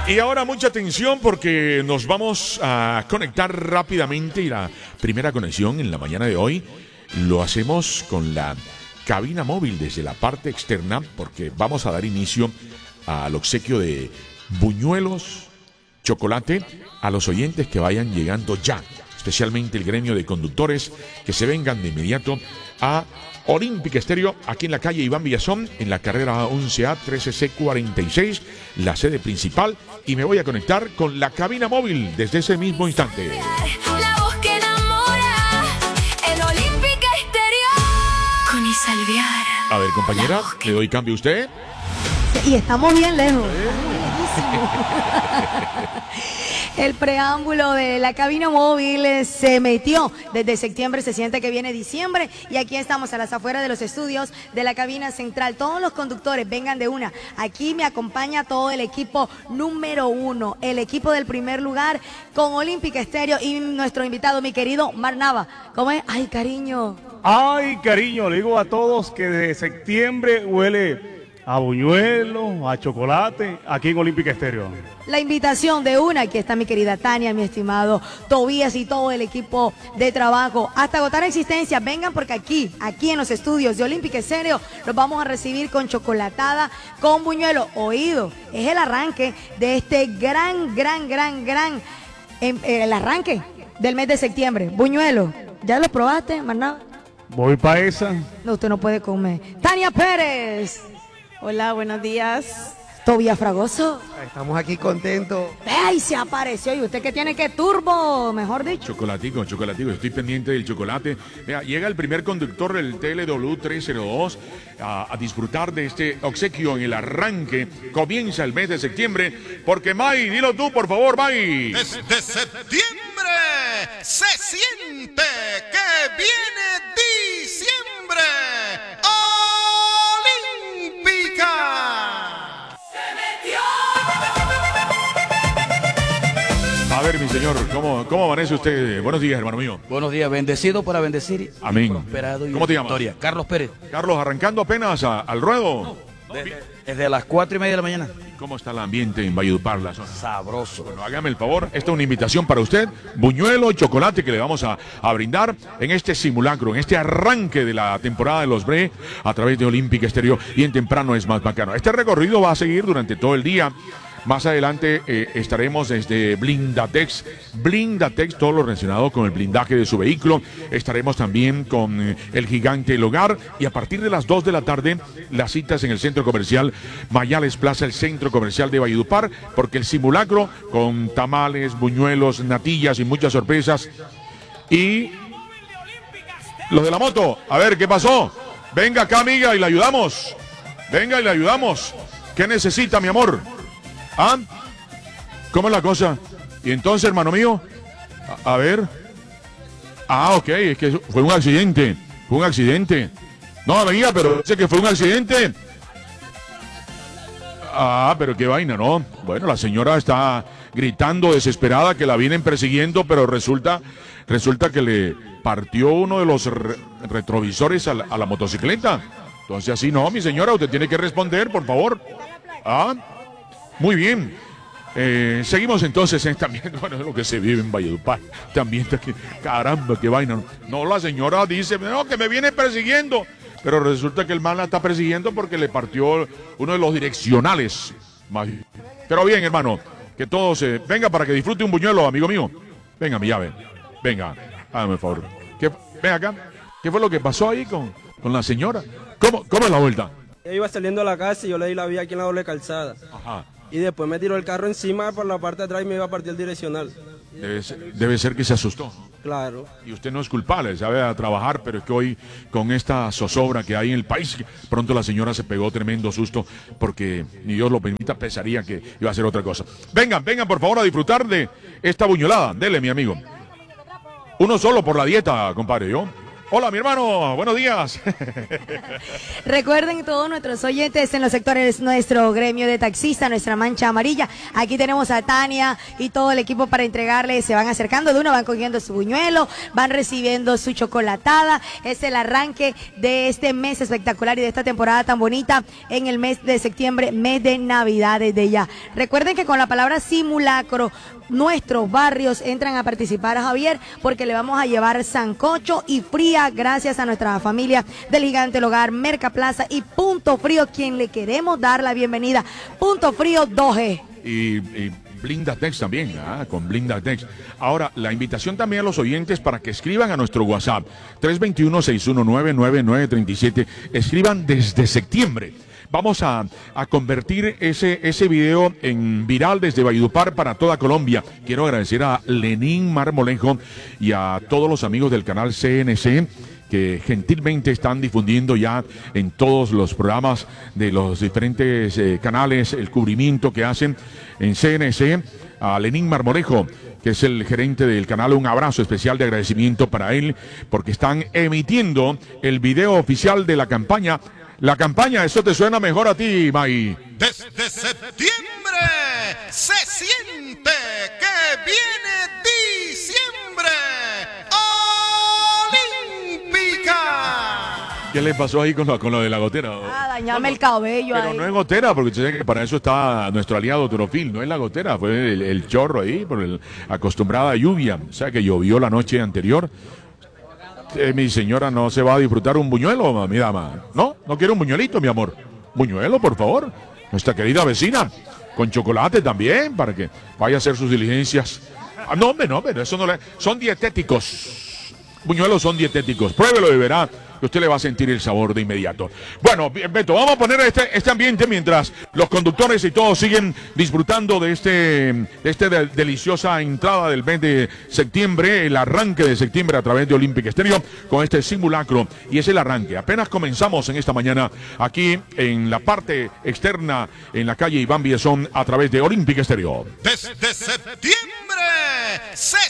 Y ahora mucha atención porque nos vamos a conectar rápidamente y la primera conexión en la mañana de hoy lo hacemos con la cabina móvil desde la parte externa porque vamos a dar inicio al obsequio de buñuelos, chocolate a los oyentes que vayan llegando ya, especialmente el gremio de conductores que se vengan de inmediato a Olímpica Estéreo, aquí en la calle Iván Villazón, en la carrera 11A 13C46, la sede principal, y me voy a conectar con la cabina móvil desde ese mismo instante. La voz que enamora, en Olímpica Estéreo, con Isalviar. A ver, compañera, ¿le doy cambio a usted? Y estamos bien lejos. El preámbulo de la cabina móvil se metió. Desde septiembre se siente que viene diciembre y aquí estamos a las afueras de los estudios de la cabina central. Todos los conductores vengan de una. Aquí me acompaña todo el equipo número 1, el equipo del primer lugar con Olímpica Estéreo y nuestro invitado, mi querido Mar Nava. ¿Cómo es? Ay, cariño. Ay, cariño, le digo a todos que desde septiembre huele a buñuelo, a chocolate, aquí en Olímpica Estéreo. La invitación de una, aquí está mi querida Tania, mi estimado Tobías y todo el equipo de trabajo. Hasta agotar existencia, vengan porque aquí en los estudios de Olímpica Estéreo, los vamos a recibir con chocolatada, con buñuelo. Oído, es el arranque de este gran, el arranque del mes de septiembre. Buñuelo, ¿ya lo probaste, Marnava? Voy para esa. No, usted no puede comer. Tania Pérez. Hola, buenos días. Tobías Fragoso. Estamos aquí contentos. ¡Ay, se apareció! ¿Y usted qué tiene que turbo? Mejor dicho. Chocolatico, estoy pendiente del chocolate. Mira, llega el primer conductor del TLW 302 a disfrutar de este obsequio en el arranque. Comienza el mes de septiembre, porque May, dilo tú, por favor, May. Desde septiembre se siente que viene diciembre. A ver, mi señor, ¿cómo amanece usted? Buenos días, hermano mío. Buenos días, bendecido para bendecir. Amén. Prosperado y ¿Cómo te llamas? victoria. Carlos Pérez. Carlos, arrancando apenas al ruedo. Desde las 4:30 de la mañana. ¿Cómo está el ambiente en Valledupar, la zona? Sabroso. Bueno, hágame el favor, esta es una invitación para usted, buñuelo y chocolate que le vamos a brindar en este simulacro, en este arranque de la temporada de los BRE a través de Olímpica Estéreo y en temprano es más bacano. Este recorrido va a seguir durante todo el día. Más adelante estaremos desde Blindatex, todo lo relacionado con el blindaje de su vehículo. Estaremos también con el gigante El Hogar y a partir de las 2 de la tarde las citas en el centro comercial Mayales Plaza, el centro comercial de Valledupar, porque el simulacro con tamales, buñuelos, natillas y muchas sorpresas. Y los de la moto, a ver, ¿qué pasó? Venga acá, amiga, y la ayudamos. Venga y la ayudamos. ¿Qué necesita, mi amor? ¿Ah? ¿Cómo es la cosa? Y entonces, hermano mío, a ver. Ah, ok, es que fue un accidente. Fue un accidente. No, amiga, pero dice que fue un accidente. Ah, pero qué vaina, ¿no? Bueno, la señora está gritando desesperada que la vienen persiguiendo, pero resulta que le partió uno de los retrovisores a la motocicleta. Entonces, así no, mi señora, usted tiene que responder, por favor. Ah. Muy bien. Seguimos entonces en también, bueno, es lo que se vive en Valledupar. También, caramba, qué vaina. No, la señora dice, no, que me viene persiguiendo. Pero resulta que el man la está persiguiendo porque le partió uno de los direccionales. Pero bien, hermano, que todos venga para que disfrute un buñuelo, amigo mío. Venga, mi llave. Venga, hágame el favor. Ven acá. ¿Qué fue lo que pasó ahí con la señora? ¿Cómo es la vuelta? Yo iba saliendo a la casa y yo le di la vía aquí en la doble calzada. Ajá. Y después me tiró el carro encima por la parte de atrás y me iba a partir el direccional. Debe ser que se asustó. Claro. Y usted no es culpable, sabe a trabajar, pero es que hoy con esta zozobra que hay en el país, pronto la señora se pegó tremendo susto porque ni Dios lo permita, pensaría que iba a hacer otra cosa. Vengan por favor a disfrutar de esta buñuelada. Dele, mi amigo. Uno solo por la dieta, compadre, ¿yo? Hola, mi hermano, buenos días. Recuerden todos nuestros oyentes en los sectores, nuestro gremio de taxistas, nuestra mancha amarilla. Aquí tenemos a Tania y todo el equipo para entregarles. Se van acercando de uno, van cogiendo su buñuelo, van recibiendo su chocolatada. Es el arranque de este mes espectacular y de esta temporada tan bonita en el mes de septiembre, mes de Navidad desde ya. Recuerden que con la palabra simulacro, nuestros barrios entran a participar, Javier, porque le vamos a llevar sancocho y fría gracias a nuestra familia del Gigante El Hogar, Mercaplaza y Punto Frío, quien le queremos dar la bienvenida. Punto Frío 2G. Y Blindatex también, con Blindatex. Ahora, la invitación también a los oyentes para que escriban a nuestro WhatsApp, 321-619-9937. Escriban desde septiembre. Vamos a convertir ese video en viral desde Valledupar para toda Colombia. Quiero agradecer a Lenín Marmolejo y a todos los amigos del canal CNC que gentilmente están difundiendo ya en todos los programas de los diferentes canales el cubrimiento que hacen en CNC. A Lenín Marmolejo, que es el gerente del canal, un abrazo especial de agradecimiento para él, porque están emitiendo el video oficial de la campaña. La campaña, eso te suena mejor a ti, May. Desde septiembre se siente que viene diciembre. Olímpica. ¿Qué le pasó ahí con lo de la gotera? Dañame el cabello Pero ahí. no es gotera, porque usted sabe que para eso está nuestro aliado Torofil, no es la gotera, fue el chorro ahí, por la acostumbrada lluvia. O sea que llovió la noche anterior. Mi señora no se va a disfrutar un buñuelo, mi dama. No quiere un buñuelito, mi amor. Buñuelo, por favor. Nuestra querida vecina, con chocolate también, para que vaya a hacer sus diligencias. No, pero eso no le... Son dietéticos. Buñuelos son dietéticos. Pruébelo y verá que usted le va a sentir el sabor de inmediato. Bueno, Beto, vamos a poner este ambiente mientras los conductores y todos siguen disfrutando de esta deliciosa entrada del mes de septiembre, el arranque de septiembre a través de Olympic Stereo con este simulacro. Y es el arranque. Apenas comenzamos en esta mañana aquí en la parte externa, en la calle Iván Villazón, a través de Olympic Stereo. Desde septiembre se